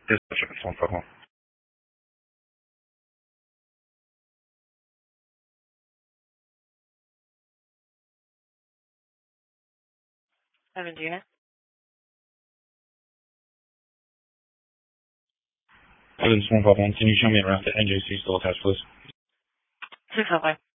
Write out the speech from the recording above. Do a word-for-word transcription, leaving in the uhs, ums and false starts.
Yes, sir. One favor. Seven Gina. Evidence one five one. Can you show me around the N J C still attached, please? Two five one.